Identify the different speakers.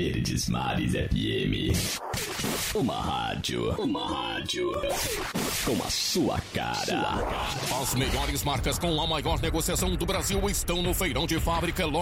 Speaker 1: Verdes Mares FM. Uma rádio com a sua cara.
Speaker 2: As melhores marcas com a maior negociação do Brasil estão no Feirão de Fábrica